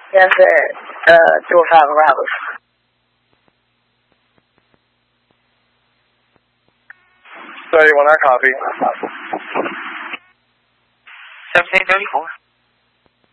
Yes, sir. 205 Roberts. So you want our copy? 1734.